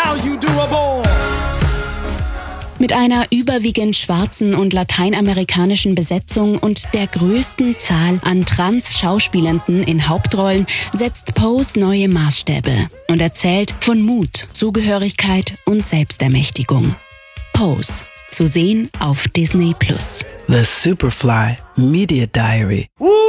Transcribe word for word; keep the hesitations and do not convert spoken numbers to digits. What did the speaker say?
how you do a boy. Mit einer überwiegend schwarzen und lateinamerikanischen Besetzung und der größten Zahl an Trans-Schauspielenden in Hauptrollen setzt Pose neue Maßstäbe und erzählt von Mut, Zugehörigkeit und Selbstermächtigung. Pose, zu sehen auf Disney Plus. The Superfly Media Diary. Woo!